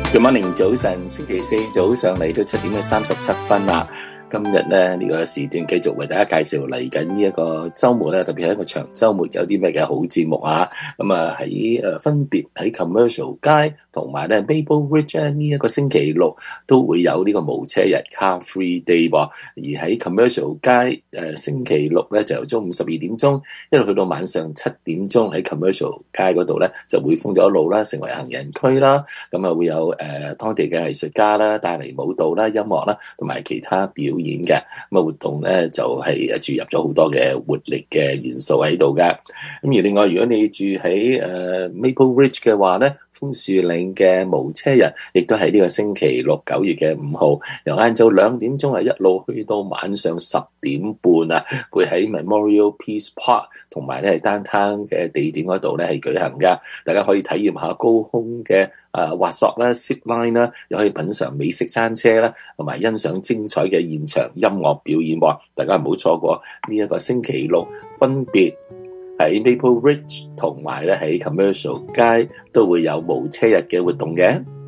Good morning，早晨，星期四早上嚟到7:37啦。今日咧呢個時段繼續為大家介紹嚟緊呢一個週末咧，特別係一個長週末有啲咩嘅好節目啊！咁啊喺分別喺 Commercial 街同埋咧 Maple Ridge 呢一個星期六都會有呢個無車日 Car Free Day 喎。而喺 Commercial 街星期六咧就由中午12點鐘一路去到晚上7點鐘喺 Commercial 街嗰度咧就會封咗路啦，成為行人區啦。咁啊會有當地嘅藝術家啦帶嚟舞蹈啦、音樂啦同埋其他表演嘅。咁啊活動咧就係注入咗好多嘅活力嘅元素喺度㗎。咁而另外如果你住喺Maple Ridge 嘅話咧，楓樹嶺嘅無車日亦都係呢個星期六9月5號由晏晝2點鐘一路去到晚上10點半啊，會喺 Memorial Peace Park 同埋咧係 Downtown 嘅地點嗰度咧係舉行㗎。大家可以體驗下高空嘅滑索啦、zip line 啦，又可以品嚐美式餐車啦，同埋欣賞精彩嘅現場音樂表演喎。大家唔好錯過呢一個星期六，分別喺 Maple Ridge 同埋咧喺 Commercial 街都會有無車日嘅活動嘅。